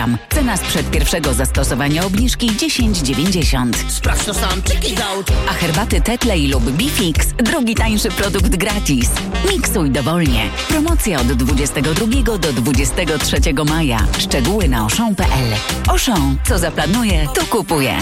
Cena sprzed pierwszego zastosowania obniżki 10,90. Sprawdź to sam, check it out. A herbaty Tetley lub Bifix, drugi tańszy produkt gratis. Miksuj dowolnie. Promocja od 22 do 23 maja. Szczegóły na Auchan.pl. Auchan, co zaplanuje, to kupuje.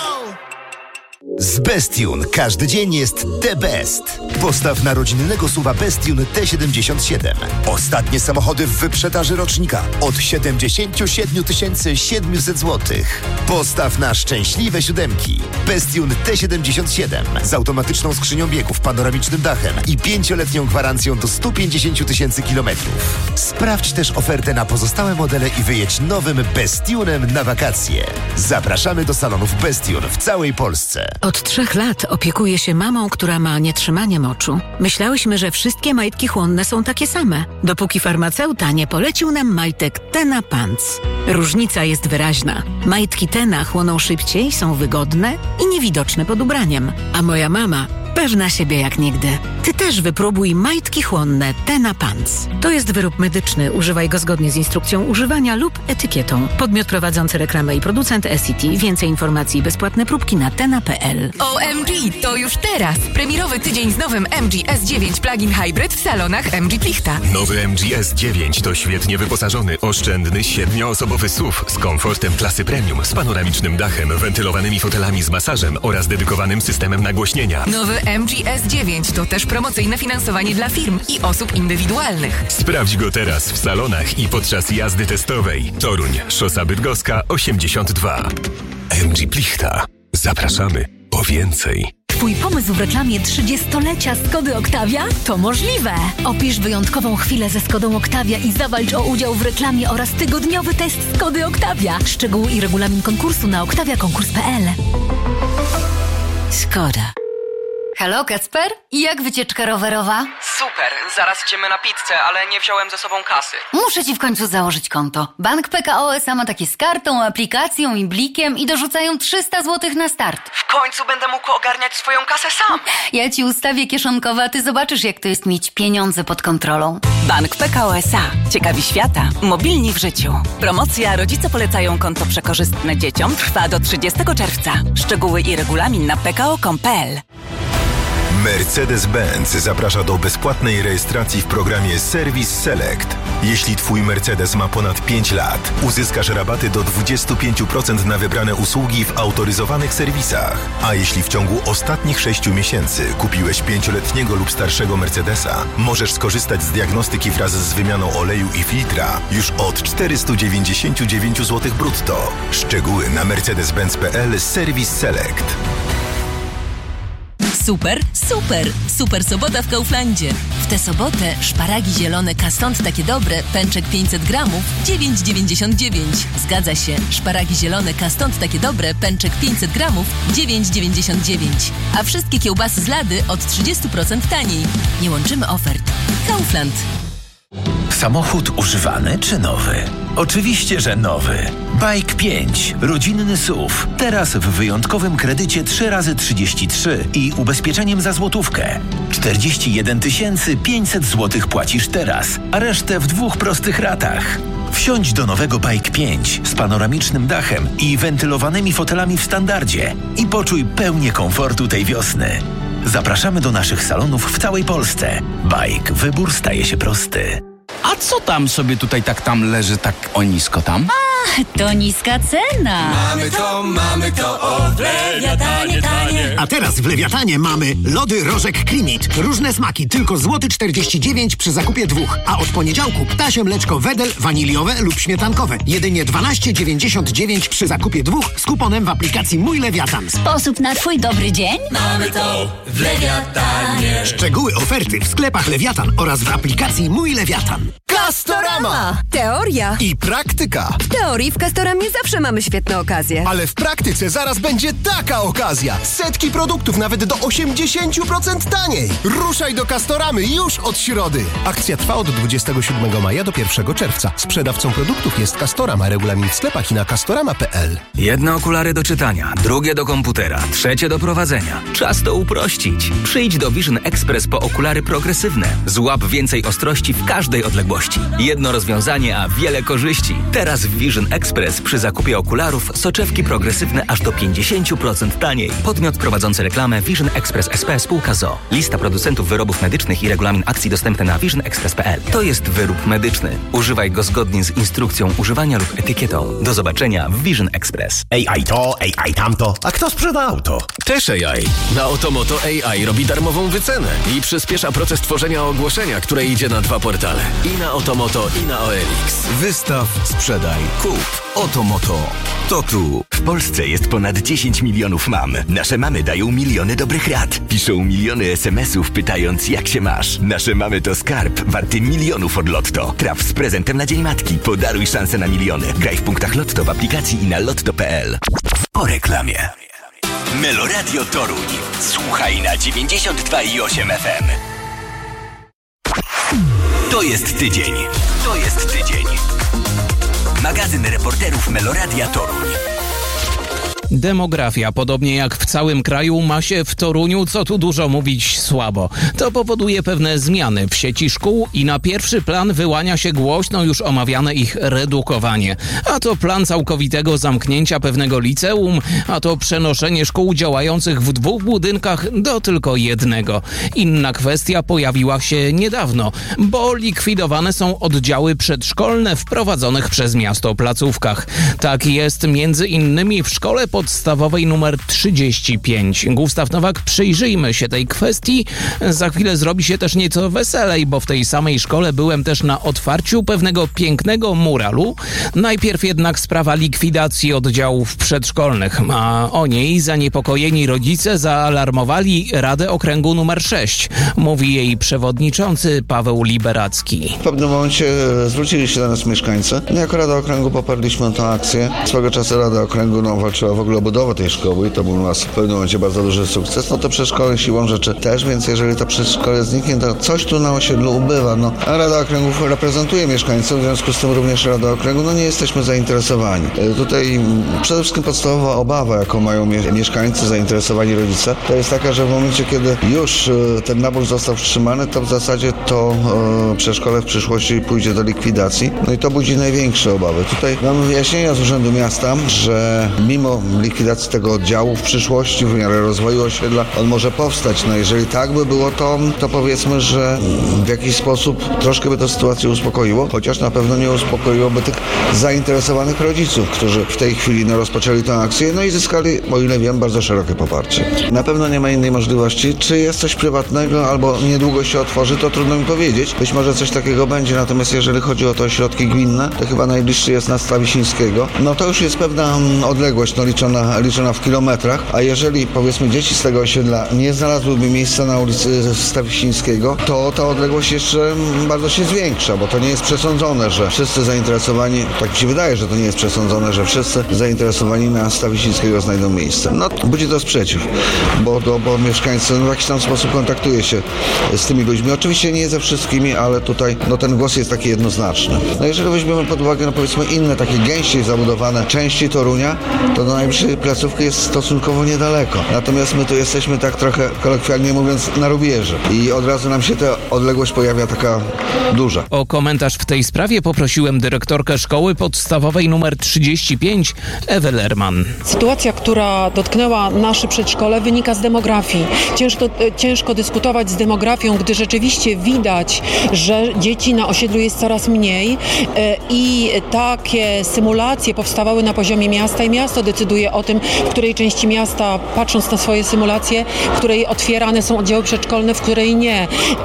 Z Bestune każdy dzień jest the best. Postaw na rodzinnego SUV-a Bestune T77. Ostatnie samochody w wyprzedaży rocznika od 77 700 zł. Postaw na szczęśliwe siódemki. Bestune T77 z automatyczną skrzynią biegów, panoramicznym dachem i 5-letnią gwarancją do 150 000 kilometrów. Sprawdź też ofertę na pozostałe modele i wyjedź nowym Bestunem na wakacje. Zapraszamy do salonów Bestune w całej Polsce. Od 3 lat opiekuję się mamą, która ma nietrzymanie moczu. Myślałyśmy, że wszystkie majtki chłonne są takie same, dopóki farmaceuta nie polecił nam majtek Tena Pants. Różnica jest wyraźna. Majtki Tena chłoną szybciej, są wygodne i niewidoczne pod ubraniem. A moja mama pewna siebie jak nigdy. Ty też wypróbuj majtki chłonne Tena Pants. To jest wyrób medyczny. Używaj go zgodnie z instrukcją używania lub etykietą. Podmiot prowadzący reklamę i producent SCT. Więcej informacji i bezpłatne próbki na tena.pl. OMG, to już teraz! Premierowy tydzień z nowym MG S9 Plug-in Hybrid w salonach MG Plichta. Nowy MG S9 to świetnie wyposażony, oszczędny, 7-osobowy SUV z komfortem klasy premium, z panoramicznym dachem, wentylowanymi fotelami z masażem oraz dedykowanym systemem nagłośnienia. Nowy MG S9 to też promocyjne finansowanie dla firm i osób indywidualnych. Sprawdź go teraz w salonach i podczas jazdy testowej. Toruń, Szosa Bydgoska 82. MG Plichta. Zapraszamy po więcej. Twój pomysł w reklamie 30-lecia Skody Octavia? To możliwe! Opisz wyjątkową chwilę ze Skodą Octavia i zawalcz o udział w reklamie oraz tygodniowy test Skody Octavia. Szczegóły i regulamin konkursu na octaviakonkurs.pl. Szkoda. Halo, Kacper? I jak wycieczka rowerowa? Super, zaraz idziemy na pizzę, ale nie wziąłem ze sobą kasy. Muszę ci w końcu założyć konto. Bank PKO SA ma takie z kartą, aplikacją i blikiem i dorzucają 300 zł na start. W końcu będę mógł ogarniać swoją kasę sam. Ja ci ustawię kieszonkowe, a ty zobaczysz, jak to jest mieć pieniądze pod kontrolą. Bank PKO SA. Ciekawi świata. Mobilni w życiu. Promocja Rodzice polecają konto przekorzystne dzieciom trwa do 30 czerwca. Szczegóły i regulamin na pko.com.pl. Mercedes-Benz zaprasza do bezpłatnej rejestracji w programie Service Select. Jeśli Twój Mercedes ma ponad 5 lat, uzyskasz rabaty do 25% na wybrane usługi w autoryzowanych serwisach. A jeśli w ciągu ostatnich 6 miesięcy kupiłeś 5-letniego lub starszego Mercedesa, możesz skorzystać z diagnostyki wraz z wymianą oleju i filtra już od 499 zł brutto. Szczegóły na mercedes-benz.pl Service Select. Super, super! Super sobota w Kauflandzie. W tę sobotę szparagi zielone Caston takie dobre, pęczek 500 gramów, 9,99. Zgadza się, szparagi zielone Caston takie dobre, pęczek 500 gramów, 9,99. A wszystkie kiełbasy z Lady od 30% taniej. Nie łączymy ofert. Kaufland. Samochód używany czy nowy? Oczywiście, że nowy. Bike 5. Rodzinny SUV. Teraz w wyjątkowym kredycie 3x33 i ubezpieczeniem za złotówkę. 41 500 zł płacisz teraz, a resztę w 2 prostych ratach. Wsiądź do nowego Bike 5 z panoramicznym dachem i wentylowanymi fotelami w standardzie i poczuj pełnię komfortu tej wiosny. Zapraszamy do naszych salonów w całej Polsce. Bike. Wybór staje się prosty. A co tam sobie tutaj tam leży tak o nisko tam? To niska cena. Mamy to, o Lewiatanie tanie. A teraz w Lewiatanie mamy lody Rożek Klimit. Różne smaki, tylko złoty 49 przy zakupie 2. A od poniedziałku ptasie mleczko Wedel, waniliowe lub śmietankowe. Jedynie 12,99 przy zakupie 2 z kuponem w aplikacji Mój Lewiatan. Sposób na twój dobry dzień? Mamy to w Lewiatanie. Szczegóły oferty w sklepach Lewiatan oraz w aplikacji Mój Lewiatan. Castorama! Teoria i praktyka. W teorii w Castoramie zawsze mamy świetne okazje. Ale w praktyce zaraz będzie taka okazja. Setki produktów nawet do 80% taniej. Ruszaj do Castoramy już od środy. Akcja trwa od 27 maja do 1 czerwca. Sprzedawcą produktów jest Castorama. Regulamin w sklepach i na castorama.pl. Jedne okulary do czytania, drugie do komputera, trzecie do prowadzenia. Czas to uprościć. Przyjdź do Vision Express po okulary progresywne. Złap więcej ostrości w każdej odległości. jakości. Jedno rozwiązanie, a wiele korzyści. Teraz w Vision Express przy zakupie okularów soczewki progresywne aż do 50% taniej. Podmiot prowadzący reklamę Vision Express SP spółka ZOO. Lista producentów wyrobów medycznych i regulamin akcji dostępny na visionexpress.pl. To jest wyrób medyczny. Używaj go zgodnie z instrukcją używania lub etykietą. Do zobaczenia w Vision Express. AI to, AI tamto. A kto sprzeda auto? Też AI. Na Otomoto AI robi darmową wycenę i przyspiesza proces tworzenia ogłoszenia, które idzie na 2 portale. I na Otomoto, i na OLX. Wystaw, sprzedaj, kup. Otomoto. To tu. W Polsce jest ponad 10 milionów mam. Nasze mamy dają miliony dobrych rad. Piszą miliony SMS-ów pytając, jak się masz. Nasze mamy to skarb warty milionów od Lotto. Traf z prezentem na Dzień Matki. Podaruj szansę na miliony. Graj w punktach Lotto w aplikacji i na lotto.pl. Po reklamie. Meloradio Toruń. Słuchaj na 92,8 FM. To jest tydzień. To jest tydzień. Magazyn reporterów Meloradia Toruń. Demografia, podobnie jak w całym kraju, ma się w Toruniu, co tu dużo mówić, słabo. To powoduje pewne zmiany w sieci szkół i na pierwszy plan wyłania się głośno już omawiane ich redukowanie. A to plan całkowitego zamknięcia pewnego liceum, a to przenoszenie szkół działających w 2 budynkach do tylko jednego. Inna kwestia pojawiła się niedawno, bo likwidowane są oddziały przedszkolne w prowadzonych przez miasto placówkach. Tak jest między innymi w szkole podstawowej numer 35. Gustaw Nowak, przyjrzyjmy się tej kwestii. Za chwilę zrobi się też nieco weselej, bo w tej samej szkole byłem też na otwarciu pewnego pięknego muralu. Najpierw jednak sprawa likwidacji oddziałów przedszkolnych, a o niej zaniepokojeni rodzice zaalarmowali Radę Okręgu numer 6. Mówi jej przewodniczący Paweł Liberacki. W pewnym momencie zwrócili się do nas mieszkańcy. Jako Rada Okręgu poparliśmy tę akcję. Swego czasu Rada Okręgu walczyła w ogóle o budowę tej szkoły i to był u nas w pewnym momencie bardzo duży sukces. No to przedszkole siłą rzeczy też, więc jeżeli to przedszkole zniknie, to coś tu na osiedlu ubywa. No, a Rada Okręgów reprezentuje mieszkańców, w związku z tym również Rada Okręgu, nie jesteśmy zainteresowani. Tutaj przede wszystkim podstawowa obawa, jaką mają mieszkańcy, zainteresowani rodzice, to jest taka, że w momencie, kiedy już ten nabór został wstrzymany, to w zasadzie to przedszkole w przyszłości pójdzie do likwidacji. No i to budzi największe obawy. Tutaj mamy wyjaśnienia z Urzędu Miasta, że mimo likwidacji tego oddziału w przyszłości, w miarę rozwoju osiedla, on może powstać. No jeżeli tak by było, to powiedzmy, że w jakiś sposób troszkę by to sytuację uspokoiło, chociaż na pewno nie uspokoiłoby tych zainteresowanych rodziców, którzy w tej chwili rozpoczęli tę akcję, no i zyskali, o ile wiem, bardzo szerokie poparcie. Na pewno nie ma innej możliwości. Czy jest coś prywatnego, albo niedługo się otworzy, to trudno mi powiedzieć. Być może coś takiego będzie, natomiast jeżeli chodzi o te ośrodki gminne, to chyba najbliższy jest na Stawisińskiego. No to już jest pewna odległość, liczona w kilometrach, a jeżeli powiedzmy dzieci z tego osiedla nie znalazłyby miejsca na ulicy Stawisińskiego, to ta odległość jeszcze bardzo się zwiększa, bo to nie jest przesądzone, że wszyscy zainteresowani, tak mi się wydaje, że to nie jest przesądzone, że wszyscy zainteresowani na Stawisińskiego znajdą miejsce. No, budzi to sprzeciw, bo mieszkańcy w jakiś tam sposób kontaktuje się z tymi ludźmi. Oczywiście nie ze wszystkimi, ale tutaj ten głos jest taki jednoznaczny. No jeżeli weźmiemy pod uwagę, powiedzmy inne takie gęściej zabudowane części Torunia, to do najbliższej placówki jest stosunkowo niedaleko. Natomiast my tu jesteśmy tak trochę, kolokwialnie mówiąc, na rubieży. I od razu nam się ta odległość pojawia taka duża. O komentarz w tej sprawie poprosiłem dyrektorkę szkoły podstawowej numer 35, Ewę Lerman. Sytuacja, która dotknęła nasze przedszkole, wynika z demografii. Ciężko dyskutować z demografią, gdy rzeczywiście widać, że dzieci na osiedlu jest coraz mniej i takie symulacje powstawały na poziomie miasta i miasto decyduje o tym, w której części miasta, patrząc na swoje symulacje, w której otwierane są oddziały przedszkolne, w której nie.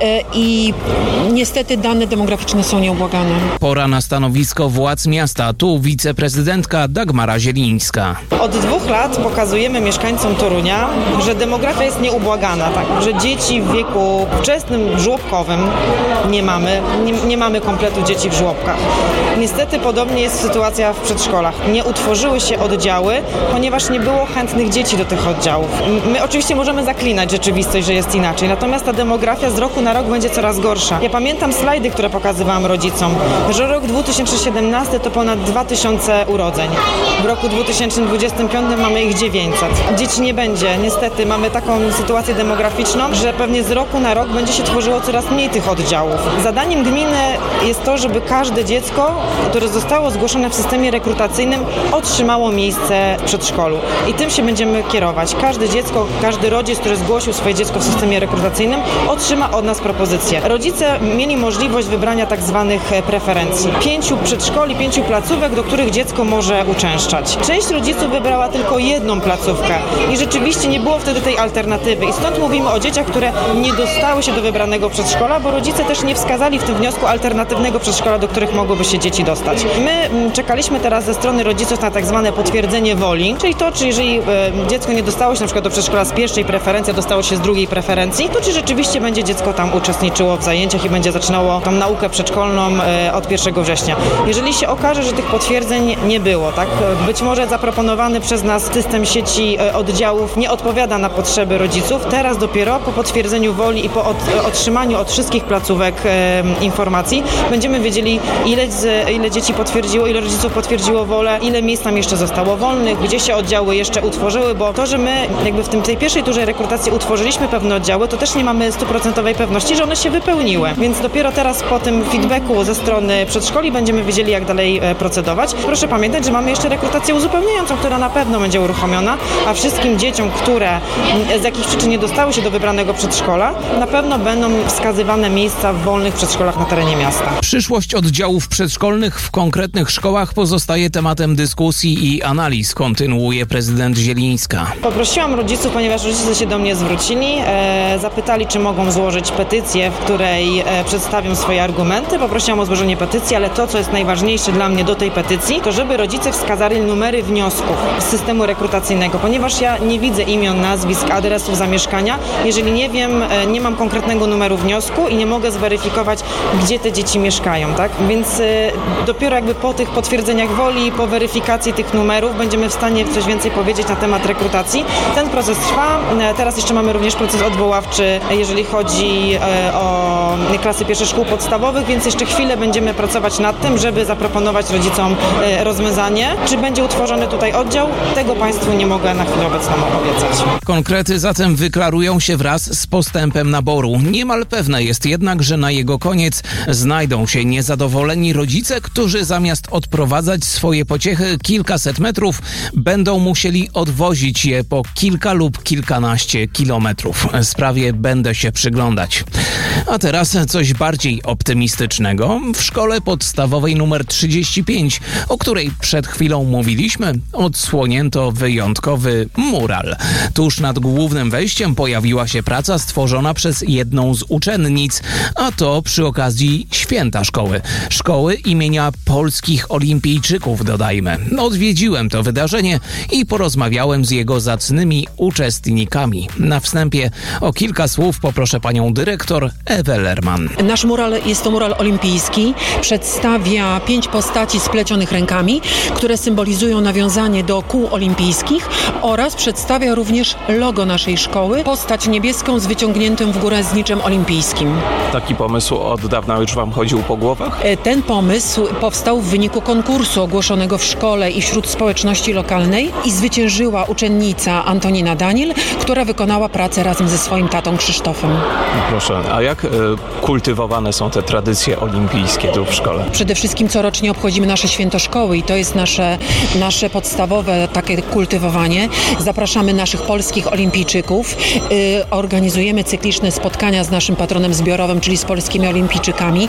I niestety dane demograficzne są nieubłagane. Pora na stanowisko władz miasta. Tu wiceprezydentka Dagmara Zielińska. Od 2 lat pokazujemy mieszkańcom Torunia, że demografia jest nieubłagana, tak? Że dzieci w wieku wczesnym, żłobkowym nie mamy kompletu dzieci w żłobkach. Niestety podobnie jest sytuacja w przedszkolach. Nie utworzyły się oddziały ponieważ nie było chętnych dzieci do tych oddziałów. My oczywiście możemy zaklinać rzeczywistość, że jest inaczej, natomiast ta demografia z roku na rok będzie coraz gorsza. Ja pamiętam slajdy, które pokazywałam rodzicom, że rok 2017 to ponad 2000 urodzeń. W roku 2025 mamy ich 900. Dzieci nie będzie. Niestety mamy taką sytuację demograficzną, że pewnie z roku na rok będzie się tworzyło coraz mniej tych oddziałów. Zadaniem gminy jest to, żeby każde dziecko, które zostało zgłoszone w systemie rekrutacyjnym, otrzymało miejsce w przedszkolu. I tym się będziemy kierować. Każde dziecko, każdy rodzic, który zgłosił swoje dziecko w systemie rekrutacyjnym, otrzyma od nas propozycję. Rodzice mieli możliwość wybrania tak zwanych preferencji. 5 przedszkoli, 5 placówek, do których dziecko może uczęszczać. Część rodziców wybrała tylko jedną placówkę i rzeczywiście nie było wtedy tej alternatywy. I stąd mówimy o dzieciach, które nie dostały się do wybranego przedszkola, bo rodzice też nie wskazali w tym wniosku alternatywnego przedszkola, do których mogłyby się dzieci dostać. My czekaliśmy teraz ze strony rodziców na tak zwane potwierdzenie woli, czyli to, czy jeżeli dziecko nie dostało się na przykład do przedszkola z pierwszej preferencji, a dostało się z drugiej preferencji, to czy rzeczywiście będzie dziecko tam uczestniczyło w zajęciach i będzie zaczynało tą naukę przedszkolną od 1 września. Jeżeli się okaże, że tych potwierdzeń nie było, tak, być może zaproponowany przez nas system sieci oddziałów nie odpowiada na potrzeby rodziców, teraz dopiero po potwierdzeniu woli i po otrzymaniu od wszystkich placówek informacji będziemy wiedzieli, ile dzieci potwierdziło, ile rodziców potwierdziło wolę, ile miejsc tam jeszcze zostało wolnych, gdzie się oddziały jeszcze utworzyły, bo to, że my jakby w tej pierwszej turze rekrutacji utworzyliśmy pewne oddziały, to też nie mamy 100% pewności, że one się wypełniły. Więc dopiero teraz po tym feedbacku ze strony przedszkoli będziemy wiedzieli, jak dalej procedować. Proszę pamiętać, że mamy jeszcze rekrutację uzupełniającą, która na pewno będzie uruchomiona, a wszystkim dzieciom, które z jakichś przyczyn nie dostały się do wybranego przedszkola, na pewno będą wskazywane miejsca w wolnych przedszkolach na terenie miasta. Przyszłość oddziałów przedszkolnych w konkretnych szkołach pozostaje tematem dyskusji i analiz, kontynuuje prezydent Zielińska. Poprosiłam rodziców, ponieważ rodzice się do mnie zwrócili, zapytali, czy mogą złożyć petycję, w której przedstawią swoje argumenty. Poprosiłam o złożenie petycji, ale to, co jest najważniejsze dla mnie do tej petycji, to żeby rodzice wskazali numery wniosków z systemu rekrutacyjnego, ponieważ ja nie widzę imion, nazwisk, adresów zamieszkania, jeżeli nie wiem, nie mam konkretnego numeru wniosku i nie mogę zweryfikować, gdzie te dzieci mieszkają, tak? Więc dopiero jakby po tych potwierdzeniach woli, po weryfikacji tych numerów będziemy w stanie coś więcej powiedzieć na temat rekrutacji. Ten proces trwa. Teraz jeszcze mamy również proces odwoławczy, jeżeli chodzi o klasy pierwszych szkół podstawowych, więc jeszcze chwilę będziemy pracować nad tym, żeby zaproponować rodzicom rozwiązanie. Czy będzie utworzony tutaj oddział? Tego Państwu nie mogę na chwilę obecną obiecać. Konkrety zatem wyklarują się wraz z postępem naboru. Niemal pewne jest jednak, że na jego koniec znajdą się niezadowoleni rodzice, którzy zamiast odprowadzać swoje pociechy kilkaset metrów, będą musieli odwozić je po kilka lub kilkanaście kilometrów. Sprawie będę się przyglądać. A teraz coś bardziej optymistycznego. W szkole podstawowej nr 35, o której przed chwilą mówiliśmy, odsłonięto wyjątkowy mural. Tuż nad głównym wejściem pojawiła się praca stworzona przez jedną z uczennic, a to przy okazji święta szkoły. Szkoły imienia polskich olimpijczyków, dodajmy. Odwiedziłem to wydarzenie i porozmawiałem z jego zacnymi uczestnikami. Na wstępie o kilka słów poproszę panią dyrektor Ewę Lerman. Nasz mural jest to mural olimpijski. Przedstawia 5 postaci splecionych rękami, które symbolizują nawiązanie do kół olimpijskich oraz przedstawia również logo naszej szkoły, postać niebieską z wyciągniętym w górę zniczem olimpijskim. Taki pomysł od dawna już wam chodził po głowach? Ten pomysł powstał w wyniku konkursu ogłoszonego w szkole i wśród społeczności lokalnej i zwyciężyła uczennica Antonina Daniel, która wykonała pracę razem ze swoim tatą Krzysztofem. Proszę, a jak kultywowane są te tradycje olimpijskie tu w szkole? Przede wszystkim corocznie obchodzimy nasze święto szkoły i to jest nasze podstawowe takie kultywowanie. Zapraszamy naszych polskich olimpijczyków, organizujemy cykliczne spotkania z naszym patronem zbiorowym, czyli z polskimi olimpijczykami.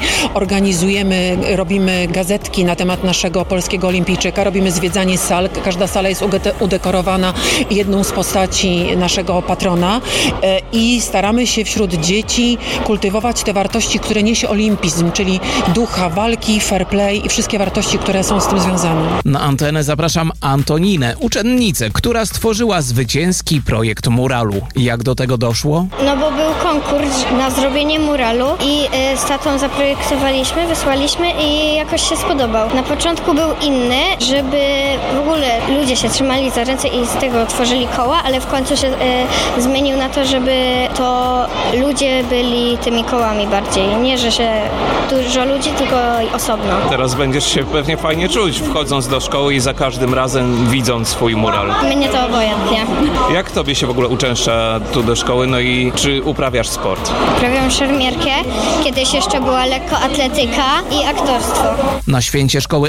Robimy gazetki na temat naszego polskiego olimpijczyka, robimy zwiedzanie sal. Każda sala jest udekorowana jedną z postaci naszego patrona i staramy się wśród dzieci kultywować te wartości, które niesie olimpizm, czyli ducha walki, fair play i wszystkie wartości, które są z tym związane. Na antenę zapraszam Antoninę, uczennicę, która stworzyła zwycięski projekt muralu. Jak do tego doszło? No bo był konkurs na zrobienie muralu i z tatą zaprojektowaliśmy, wysłaliśmy i jakoś się spodobał. Na początku był inny, żeby w ogóle ludzie się trzymali za ręce i z tego tworzyli koła, ale w końcu się zmienił na to, żeby to ludzie byli tymi kołami bardziej. Nie, że się dużo ludzi, tylko osobno. Teraz będziesz się pewnie fajnie czuć, wchodząc do szkoły i za każdym razem widząc swój mural. Mnie to obojętnie. Jak tobie się w ogóle uczęszcza tu do szkoły, no i czy uprawiasz sport? Uprawiam szermierkę, kiedyś jeszcze była lekkoatletyka i aktorstwo. Na święcie szkoły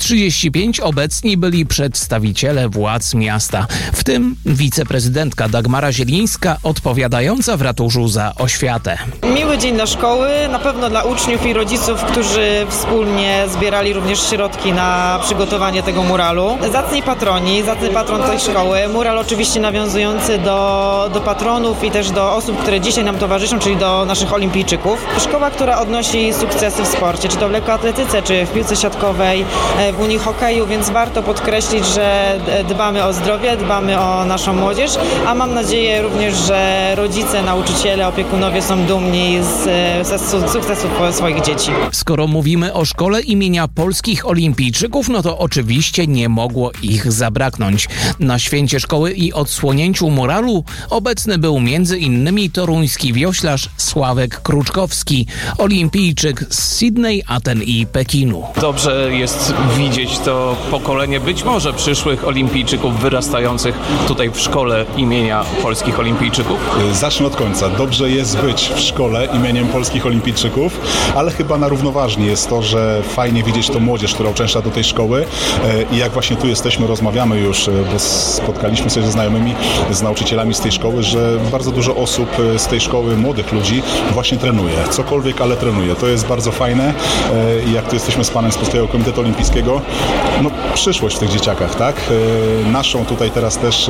SP35 obecni byli przedstawiciele władz miasta, w tym wiceprezydentka Dagmara Zielińska, odpowiadająca w ratuszu za oświatę. Miły dzień dla szkoły, na pewno dla uczniów i rodziców, którzy wspólnie zbierali również środki na przygotowanie tego muralu. Zacny patron tej szkoły. Mural oczywiście nawiązujący do patronów i też do osób, które dzisiaj nam towarzyszą, czyli do naszych olimpijczyków. Szkoła, która odnosi sukcesy w sporcie, czy to w lekkoatletyce, czy w piłce siatkowej, w Unii Hokeju, więc warto podkreślić, że dbamy o zdrowie, dbamy o naszą młodzież, a mam nadzieję również, że rodzice, nauczyciele, opiekunowie są dumni ze sukcesów swoich dzieci. Skoro mówimy o szkole imienia polskich olimpijczyków, no to oczywiście nie mogło ich zabraknąć. Na święcie szkoły i odsłonięciu muralu obecny był m.in. toruński wioślarz Sławek Kruczkowski, olimpijczyk z Sydney, Aten i Pekinu. Dobrze jest widzieć to pokolenie być może przyszłych olimpijczyków wyrastających tutaj w szkole imienia polskich olimpijczyków. Zacznę od końca. Dobrze jest być w szkole imieniem polskich olimpijczyków, ale chyba na równoważni jest to, że fajnie widzieć tą młodzież, która uczęszcza do tej szkoły i jak właśnie tu jesteśmy, rozmawiamy już, bo spotkaliśmy się ze znajomymi, z nauczycielami z tej szkoły, że bardzo dużo osób z tej szkoły, młodych ludzi właśnie trenuje. Cokolwiek, ale trenuje. To jest bardzo fajne i jak tu jesteśmy z panem z Polskiego Komitetu Olimpijskiego, no przyszłość w tych dzieciakach, tak? Naszą tutaj teraz też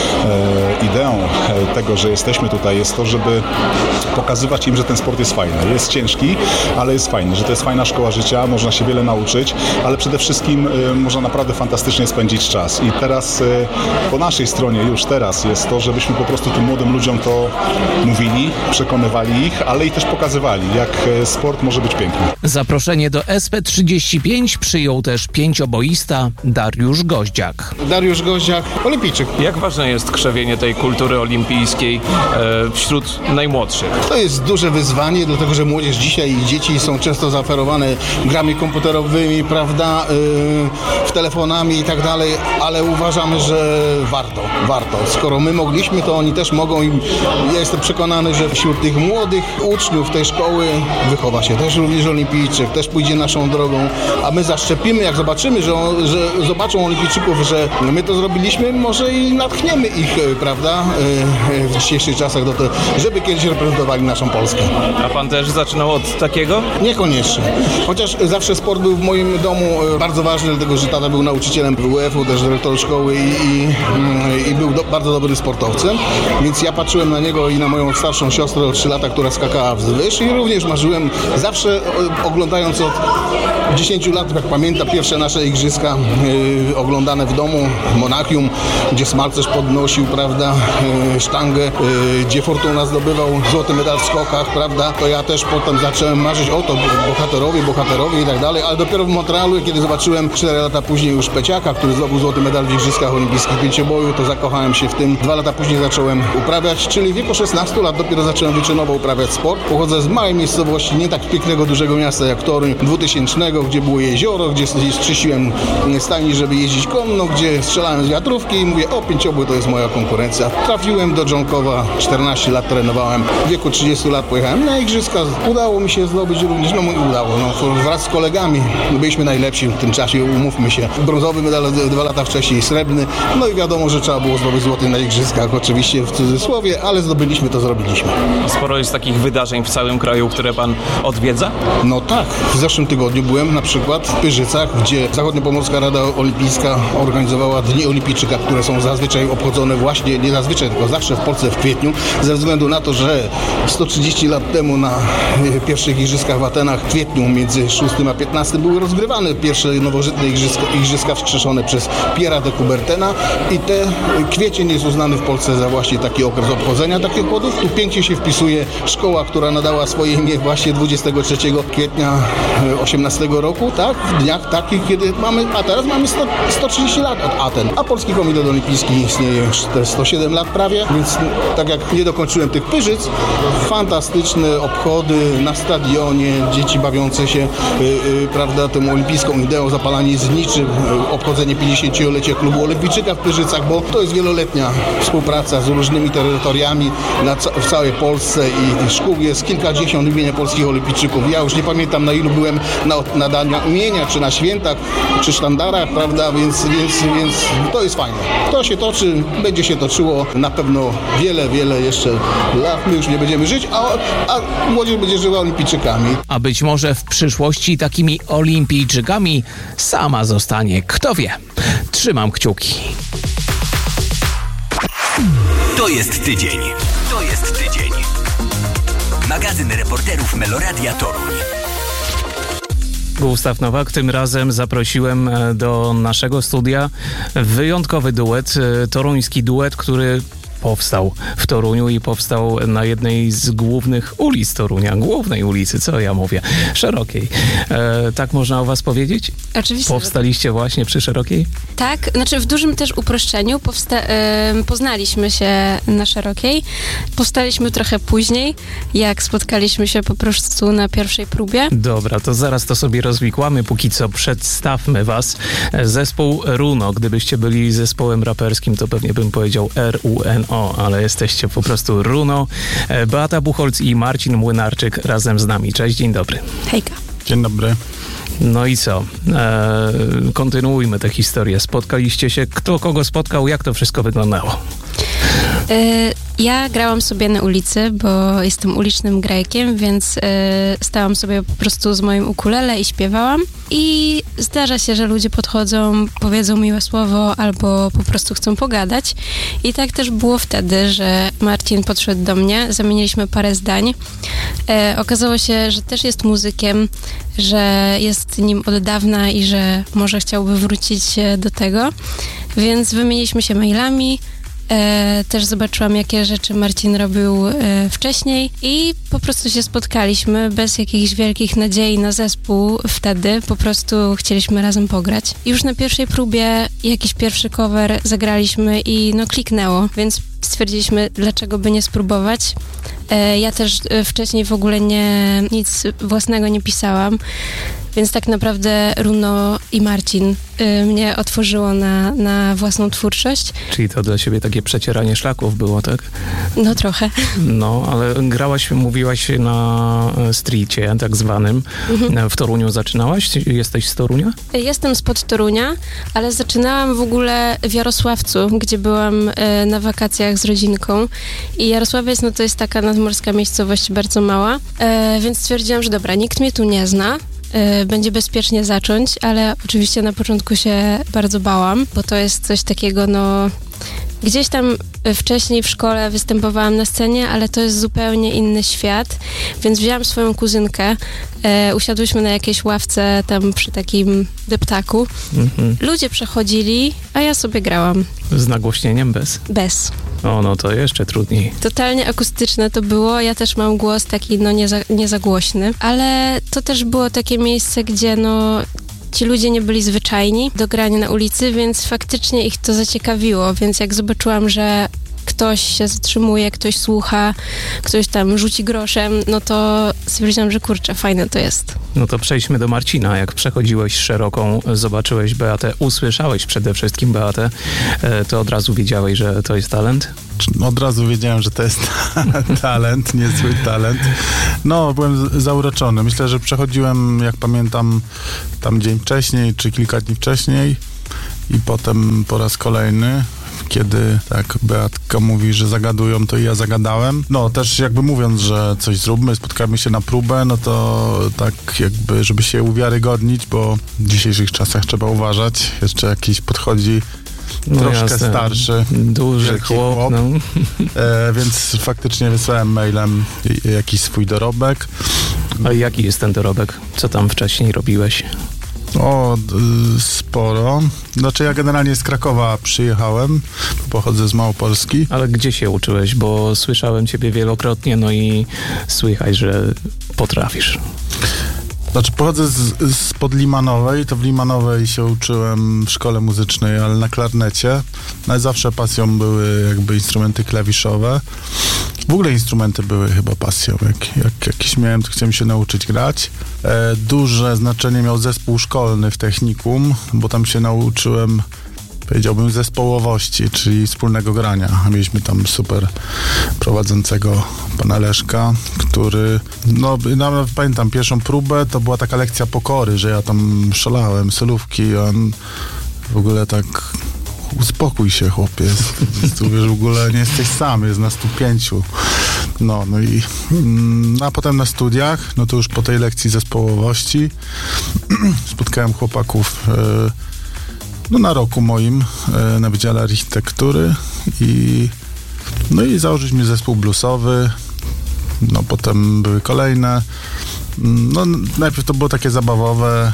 ideą tego, że jesteśmy tutaj, jest to, żeby pokazywać im, że ten sport jest fajny. Jest ciężki, ale jest fajny, że to jest fajna szkoła życia, można się wiele nauczyć, ale przede wszystkim można naprawdę fantastycznie spędzić czas. I teraz po naszej stronie już teraz jest to, żebyśmy po prostu tym młodym ludziom to mówili, przekonywali ich, ale i też pokazywali, jak sport może być piękny. Zaproszenie do SP35 przyjął też pięcioboista Dariusz Goździak. Dariusz Goździak, olimpijczyk. Jak ważne jest krzewienie tej kultury olimpijskiej wśród najmłodszych? To jest duże wyzwanie, dlatego że młodzież dzisiaj i dzieci są często zaoferowane grami komputerowymi, prawda, telefonami i tak dalej, ale uważamy, że warto. Skoro my mogliśmy, to oni też mogą i ja jestem przekonany, że wśród tych młodych uczniów tej szkoły wychowa się też również olimpijczyk, też pójdzie naszą drogą, a my zaszczepimy, jak zobaczymy, że zobaczą olimpijczyków, że my to zrobiliśmy, może i natchniemy ich, prawda, w dzisiejszych czasach do tego, żeby kiedyś reprezentowali naszą Polskę. A pan też zaczynał od takiego? Niekoniecznie. Chociaż zawsze sport był w moim domu bardzo ważny, dlatego że tata był nauczycielem WF-u, też dyrektor szkoły i był bardzo dobrym sportowcem, więc ja patrzyłem na niego i na moją starszą siostrę o 3 lata, która skakała wzwyż i również marzyłem, zawsze oglądając od 10 lat, jak pamiętam, pierwsze nasze igrzyska oglądane w domu, Monachium, gdzie Smalcerz podnosił, prawda, sztangę, gdzie Fortuna zdobywał złoty medal w skokach, prawda, to ja też potem zacząłem marzyć o to, bohaterowie i tak dalej, ale dopiero w Montrealu, kiedy zobaczyłem 4 lata później już Peciaka, który zdobył złoty medal w igrzyskach olimpijskich pięcioboju, to zakochałem się w tym. 2 lata później zacząłem uprawiać, czyli w wieku 16 lat dopiero zacząłem wyczynowo uprawiać sport. Pochodzę z małej miejscowości, nie tak pięknego, dużego miasta jak Toruń, 2000, gdzie było jezioro, gdzie czyściłem stajni, żeby jeździć konno, gdzie strzelałem z wiatrówki i mówię, pięciobój to jest moja konkurencja. Trafiłem do Dżonkowa, 14 lat trenowałem, w wieku 30 lat pojechałem na igrzyska, udało mi się zdobyć również, wraz z kolegami, byliśmy najlepsi w tym czasie, umówmy się. Brązowy medal 2 lata wcześniej, srebrny, no i wiadomo, że trzeba było zdobyć złoty na igrzyskach, oczywiście w cudzysłowie, ale zdobyliśmy, to zrobiliśmy. Sporo jest takich wydarzeń w całym kraju, które pan odwiedza? No tak, w zeszłym tygodniu byłem na przykład w Pyrzycach, gdzie Zachodniopomorska Rada Olimpijska organizowała Dni Olimpijczyka, które są zazwyczaj obchodzone właśnie, nie zazwyczaj, tylko zawsze w Polsce w kwietniu, ze względu na to, że 130 lat temu na pierwszych igrzyskach w Atenach w kwietniu między 6 a 15 były rozgrywane pierwsze nowożytne igrzyska wskrzeszone przez Pierre'a de Coubertina i kwiecień jest uznany w Polsce za właśnie taki okres obchodzenia takich obchodów. Tu pięknie się wpisuje szkoła, która nadała swoje imię właśnie 23 kwietnia 18 roku, tak? W dniach takich, kiedy mamy, a teraz mamy 130 lat od Aten, a Polski Komitet Olimpijski istnieje już 107 lat prawie, więc tak jak nie dokończyłem tych Pyrzyc, fantastyczne obchody na stadionie, dzieci bawiące się, prawda, tą olimpijską ideą, zapalanie zniczy, obchodzenie 50-lecia klubu Olimpijczyka w Pyrzycach, bo to jest wieloletnia współpraca z różnymi terytoriami w całej Polsce i szkół jest kilkadziesiąt imienia polskich olimpijczyków. Ja już nie pamiętam, na ilu byłem na nadaniu imienia, czy na świętach, czy sztandarach, prawda, więc to jest fajne. To się toczy, będzie się toczyło na pewno wiele jeszcze lat. My już nie będziemy żyć, a młodzież będzie żyła olimpijczykami. A być może w przyszłości takimi olimpijczykami sama zostanie. Kto wie? Trzymam kciuki. To jest tydzień. Magazyn reporterów Meloradia Toruń. Gustaw Nowak, tym razem zaprosiłem do naszego studia wyjątkowy duet, toruński duet, który powstał w Toruniu i powstał na jednej z głównych ulic Torunia. Głównej ulicy, co ja mówię? Szerokiej. Tak można o was powiedzieć? Oczywiście. Powstaliście właśnie przy Szerokiej? Tak, znaczy w dużym też uproszczeniu. Poznaliśmy się na Szerokiej. Powstaliśmy trochę później, jak spotkaliśmy się po prostu na pierwszej próbie. Dobra, to zaraz to sobie rozwikłamy. Póki co przedstawmy was. Zespół Runo. Gdybyście byli zespołem raperskim, to pewnie bym powiedział RUNO, ale jesteście po prostu Runo. Beata Buchholz i Marcin Młynarczyk razem z nami. Cześć, dzień dobry. Hejka. Dzień dobry. No i co? Kontynuujmy tę historię. Spotkaliście się. Kto kogo spotkał? Jak to wszystko wyglądało? Ja grałam sobie na ulicy, bo jestem ulicznym grajkiem, więc stałam sobie po prostu z moim ukulele i śpiewałam. I zdarza się, że ludzie podchodzą, powiedzą miłe słowo albo po prostu chcą pogadać. I tak też było wtedy, że Marcin podszedł do mnie, zamieniliśmy parę zdań. Okazało się, że też jest muzykiem, że jest nim od dawna i że może chciałby wrócić do tego. Więc wymieniliśmy się mailami. Też zobaczyłam, jakie rzeczy Marcin robił wcześniej i po prostu się spotkaliśmy bez jakichś wielkich nadziei na zespół wtedy, po prostu chcieliśmy razem pograć. Już na pierwszej próbie jakiś pierwszy cover zagraliśmy i no kliknęło, więc stwierdziliśmy, dlaczego by nie spróbować. Ja też wcześniej w ogóle nic własnego nie pisałam, więc tak naprawdę Runo i Marcin mnie otworzyło na własną twórczość. Czyli to dla siebie takie przecieranie szlaków było, tak? No trochę. No, ale mówiłaś na streetie tak zwanym. W Toruniu zaczynałaś? Jesteś z Torunia? Jestem spod Torunia, ale zaczynałam w ogóle w Jarosławcu, gdzie byłam na wakacjach z rodzinką. I Jarosławiec, no to jest taka nadmorska miejscowość, bardzo mała, więc stwierdziłam, że dobra, nikt mnie tu nie zna. Będzie bezpiecznie zacząć, ale oczywiście na początku się bardzo bałam, bo to jest coś takiego, no gdzieś tam wcześniej w szkole występowałam na scenie, ale to jest zupełnie inny świat, więc wzięłam swoją kuzynkę, usiadłyśmy na jakiejś ławce tam przy takim deptaku. Ludzie przechodzili, a ja sobie grałam. Z nagłośnieniem bez? Bez. O, no to jeszcze trudniej. Totalnie akustyczne to było. Ja też mam głos taki, no nie za głośny, ale to też było takie miejsce, gdzie no ci ludzie nie byli zwyczajni do grania na ulicy, więc faktycznie ich to zaciekawiło, więc jak zobaczyłam, że ktoś się zatrzymuje, ktoś słucha, ktoś tam rzuci groszem, no to stwierdziłam, że kurczę, fajne to jest. No to przejdźmy do Marcina. Jak przechodziłeś Szeroką, zobaczyłeś Beatę, usłyszałeś przede wszystkim Beatę, to od razu wiedziałeś, że to jest talent? Od razu wiedziałem, że to jest talent, niezły talent. No, byłem zauroczony. Myślę, że przechodziłem, jak pamiętam, tam dzień wcześniej, czy kilka dni wcześniej i potem po raz kolejny, kiedy tak Beatka mówi, że zagadują, to i ja zagadałem. No też jakby mówiąc, że coś zróbmy, spotkamy się na próbę, no to tak jakby, żeby się uwiarygodnić, bo w dzisiejszych czasach trzeba uważać. Jeszcze jakiś podchodzi troszkę jasne, starszy. Duży chłop. No. Więc faktycznie wysłałem mailem jakiś swój dorobek. A jaki jest ten dorobek? Co tam wcześniej robiłeś? O, sporo. Znaczy ja generalnie z Krakowa przyjechałem, pochodzę z Małopolski. Ale gdzie się uczyłeś? Bo słyszałem ciebie wielokrotnie, no i słychać, że potrafisz. Znaczy pochodzę spod Limanowej, to w Limanowej się uczyłem w szkole muzycznej, ale na klarnecie. No i zawsze pasją były jakby instrumenty klawiszowe. W ogóle instrumenty były chyba pasją. Jak jakiś miałem, to chciałem się nauczyć grać. Duże znaczenie miał zespół szkolny w technikum, bo tam się nauczyłem, powiedziałbym, zespołowości, czyli wspólnego grania. Mieliśmy tam super prowadzącego pana Leszka, który, nawet pamiętam pierwszą próbę, to była taka lekcja pokory, że ja tam szalałem, solówki, i on w ogóle tak: uspokój się, chłopie, tu wiesz, w ogóle nie jesteś sam, jest nas tu 5. A potem na studiach, to już po tej lekcji zespołowości spotkałem chłopaków na roku moim na Wydziale Architektury i założyliśmy zespół bluesowy. Potem były kolejne. Najpierw to było takie zabawowe.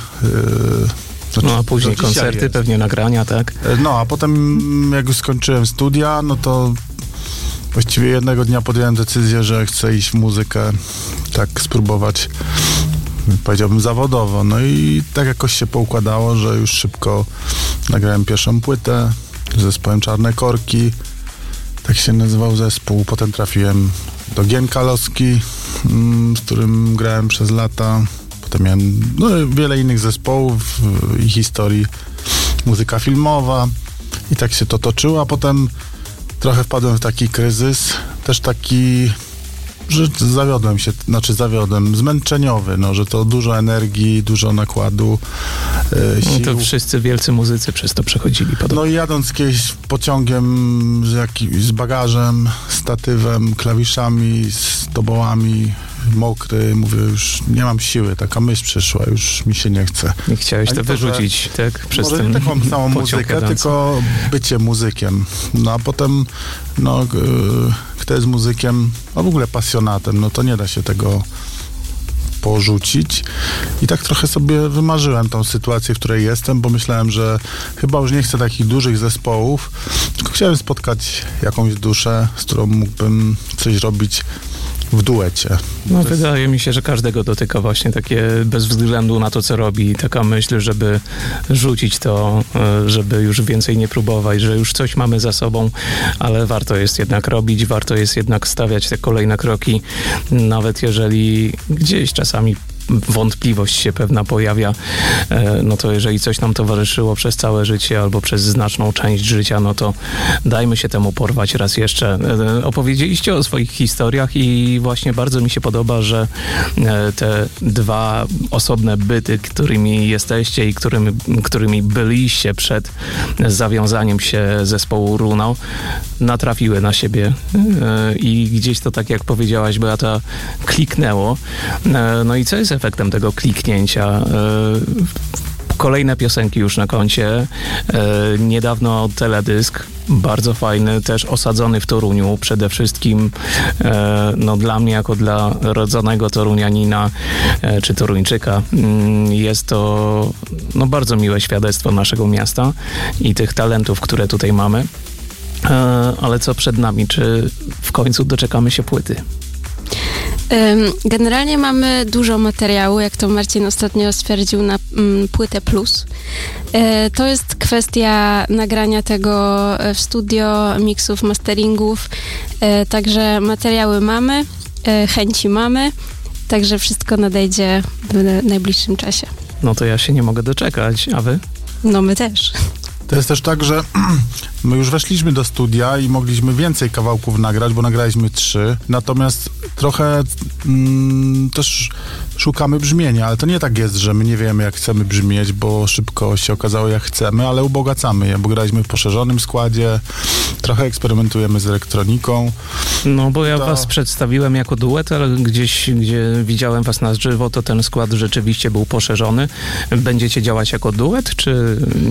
A później koncerty, pewnie nagrania, tak? A potem jak już skończyłem studia, to właściwie jednego dnia podjąłem decyzję, że chcę iść w muzykę, tak spróbować, powiedziałbym, zawodowo. I tak jakoś się poukładało, że już szybko nagrałem pierwszą płytę z zespołem Czarne Korki. Tak się nazywał zespół. Potem trafiłem do Gienka Loski, z którym grałem przez lata. Potem miałem wiele innych zespołów i historii. Muzyka filmowa. I tak się to toczyło, a potem trochę wpadłem w taki kryzys. Też taki, że zawiodłem, zmęczeniowy, że to dużo energii, dużo nakładu, sił. To wszyscy wielcy muzycy przez to przechodzili podobnie. I jadąc kiedyś pociągiem z bagażem, statywem, klawiszami, z tobołami, mokry, mówię, już nie mam siły, taka myśl przyszła, już mi się nie chce. I chciałeś to wyrzucić, tak? Przez może nie taką samą muzykę, tylko bycie muzykiem. A potem, kto jest muzykiem, w ogóle pasjonatem, to nie da się tego porzucić. I tak trochę sobie wymarzyłem tą sytuację, w której jestem, bo myślałem, że chyba już nie chcę takich dużych zespołów, tylko chciałem spotkać jakąś duszę, z którą mógłbym coś robić w duecie. Wydaje mi się, że każdego dotyka właśnie takie, bez względu na to, co robi, taka myśl, żeby rzucić to, żeby już więcej nie próbować, że już coś mamy za sobą, ale warto jest jednak robić, warto jest jednak stawiać te kolejne kroki, nawet jeżeli gdzieś czasami wątpliwość się pewna pojawia, to jeżeli coś nam towarzyszyło przez całe życie albo przez znaczną część życia, to dajmy się temu porwać raz jeszcze. Opowiedzieliście o swoich historiach i właśnie bardzo mi się podoba, że te dwa osobne byty, którymi jesteście i którymi byliście przed zawiązaniem się zespołu Runo, natrafiły na siebie i gdzieś to, tak jak powiedziałaś, Beata, kliknęło. I co jest efektem tego kliknięcia? Kolejne piosenki już na koncie. Niedawno teledysk, bardzo fajny, też osadzony w Toruniu. Przede wszystkim dla mnie, jako dla rodzonego torunianina czy Toruńczyka, jest to bardzo miłe świadectwo naszego miasta i tych talentów, które tutaj mamy. Ale co przed nami? Czy w końcu doczekamy się płyty? Generalnie mamy dużo materiału, jak to Marcin ostatnio stwierdził, na płytę plus. To jest kwestia nagrania tego w studio, miksów, masteringów. Także materiały mamy, chęci mamy, także wszystko nadejdzie w najbliższym czasie. To ja się nie mogę doczekać, a wy? My też. To jest też tak, że my już weszliśmy do studia i mogliśmy więcej kawałków nagrać, bo nagraliśmy 3. Natomiast trochę też szukamy brzmienia, ale to nie tak jest, że my nie wiemy, jak chcemy brzmieć, bo szybko się okazało, jak chcemy, ale ubogacamy je, bo graliśmy w poszerzonym składzie, trochę eksperymentujemy z elektroniką. Bo ja was przedstawiłem jako duet, ale gdzie widziałem was na żywo, to ten skład rzeczywiście był poszerzony. Będziecie działać jako duet, czy